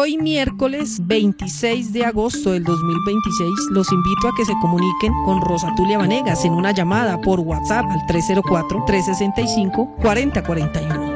Hoy miércoles 26 de agosto del 2026 los invito a que se comuniquen con Rosatulia Vanegas en una llamada por WhatsApp al 304-365-4041.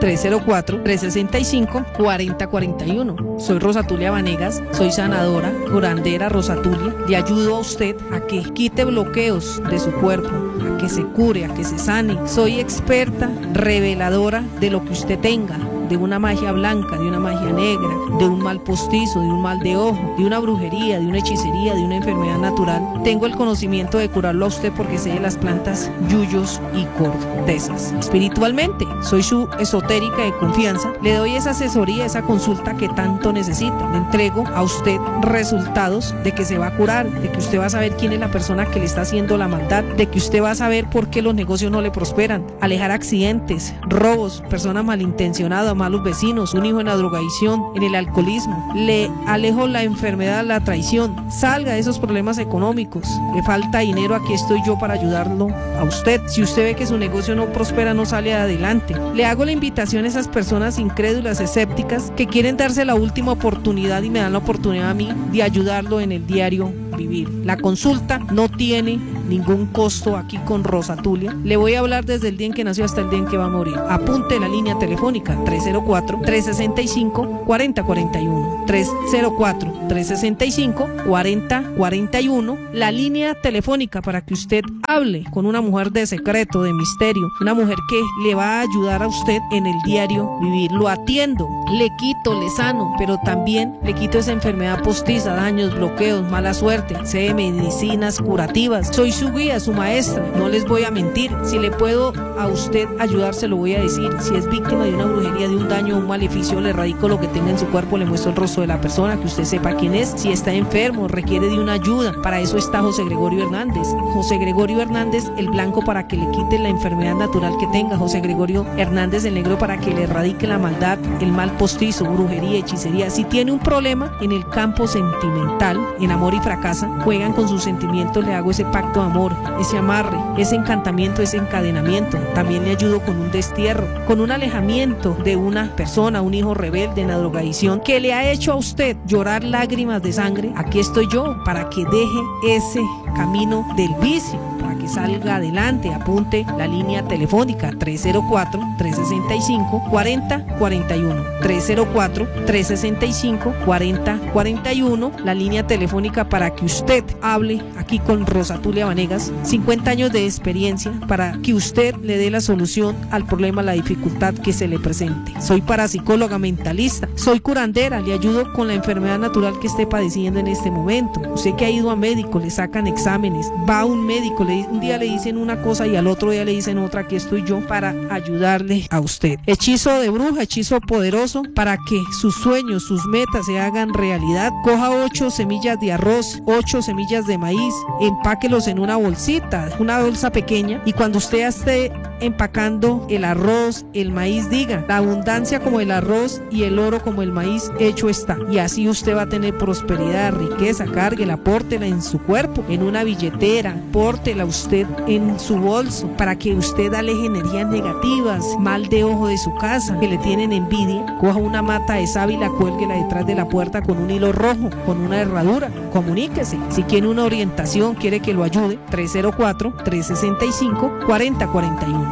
304-365-4041. Soy Rosatulia Vanegas, soy sanadora, curandera Rosatulia. Le ayudo a usted a que quite bloqueos de su cuerpo, a que se cure, a que se sane. Soy experta, reveladora de lo que usted tenga, de una magia blanca, de una magia negra, de un mal postizo, de un mal de ojo, de una brujería, de una hechicería, de una enfermedad natural. Tengo el conocimiento de curarlo a usted porque sé de las plantas yuyos y cortezas. Espiritualmente, soy su esotérica de confianza. Le doy esa asesoría, esa consulta que tanto necesita. Le entrego a usted resultados de que se va a curar, de que usted va a saber quién es la persona que le está haciendo la maldad, de que usted va a saber por qué los negocios no le prosperan, alejar accidentes, robos, personas malintencionadas, malos vecinos, un hijo en la drogadicción, en el alcoholismo. Le alejo la enfermedad, la traición. Salga de esos problemas económicos. Le falta dinero, aquí estoy yo para ayudarlo a usted. Si usted ve que su negocio no prospera, no sale adelante. Le hago la invitación a esas personas incrédulas, escépticas, que quieren darse la última oportunidad y me dan la oportunidad a mí de ayudarlo en el diario vivir. La consulta no tiene ningún costo aquí con Rosatulia. Le voy a hablar desde el día en que nació hasta el día en que va a morir. Apunte la línea telefónica 304-365-4041. 304-365-4041. La línea telefónica para que usted hable con una mujer de secreto, de misterio, una mujer que le va a ayudar a usted en el diario vivir. Lo atiendo, le quito, le sano, pero también le quito esa enfermedad postiza, daños, bloqueos, mala suerte. Sé de medicinas curativas. Soy su guía, su maestra. No les voy a mentir. Si le puedo a usted ayudar, se lo voy a decir. Si es víctima de una brujería, de un daño, un maleficio, le radico lo que tenga en su cuerpo, le muestro el rostro de la persona, que usted sepa quién es. Si está enfermo, requiere de una ayuda. Para eso está José Gregorio Hernández. José Gregorio Hernández, el blanco, para que le quite la enfermedad natural que tenga. José Gregorio Hernández, el negro, para que le erradique la maldad, el mal postizo, brujería, hechicería. Si tiene un problema en el campo sentimental, en amor y fracaso, juegan con sus sentimientos, le hago ese pacto de amor, ese amarre, ese encantamiento, ese encadenamiento. También le ayudo con un destierro, con un alejamiento de una persona, un hijo rebelde en la drogadicción que le ha hecho a usted llorar lágrimas de sangre. Aquí estoy yo para que deje ese camino del vicio, para que salga adelante. Apunte la línea telefónica 304-365-4041. 304-365-4041. La línea telefónica para que usted hable aquí con Rosatulia Vanegas. 50 años de experiencia para que usted le dé la solución al problema, la dificultad que se le presente. Soy parapsicóloga mentalista, soy curandera, le ayudo con la enfermedad natural que esté padeciendo en este momento. Usted que ha ido a médico, le sacan exámenes, va a un médico, un día le dicen una cosa y al otro día le dicen otra. Aquí estoy yo para ayudarle a usted. Hechizo de bruja, hechizo poderoso para que sus sueños, sus metas se hagan realidad. Coja 8 semillas de arroz, 8 semillas de maíz, empáquelos en una bolsita, una bolsa pequeña, y cuando usted esté empacando el arroz, el maíz, diga: la abundancia como el arroz y el oro como el maíz, hecho está. Y así usted va a tener prosperidad, riqueza. Cárguela, pórtela en su cuerpo, en una billetera, pórtela usted en su bolso, para que usted aleje energías negativas, mal de ojo de su casa, que le tienen envidia. Coja una mata de sábila, cuélguela detrás de la puerta con un hilo rojo, con una herradura. Comuníquese. Si quiere una orientación, quiere que lo ayude, 304-365-4041.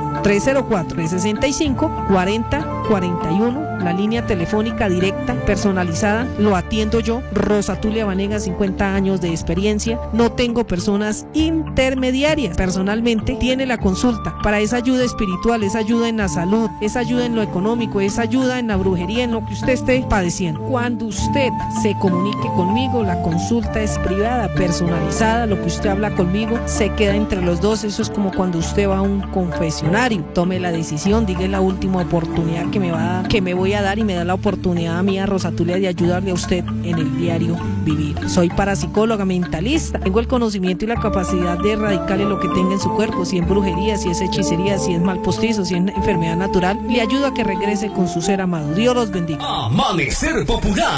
304-365-4041. La línea telefónica directa, personalizada, lo atiendo yo, Rosatulia Vanegas, 50 años de experiencia. No tengo personas intermediarias. Personalmente tiene la consulta para esa ayuda espiritual, esa ayuda en la salud, esa ayuda en lo económico, esa ayuda en la brujería, en lo que usted esté padeciendo. Cuando usted se comunique conmigo, la consulta es privada, personalizada. Lo que usted habla conmigo se queda entre los dos. Eso es como cuando usted va a un confesionario. Tome la decisión, diga: la última oportunidad que me voy a dar, y me da la oportunidad a mí, a Rosatulia, de ayudarle a usted en el diario vivir. Soy parapsicóloga mentalista, tengo el conocimiento y la capacidad de erradicarle lo que tenga en su cuerpo, si es brujería, si es hechicería, si es mal postizo, si es enfermedad natural. Le ayudo a que regrese con su ser amado. Dios los bendiga. Amanecer Popular.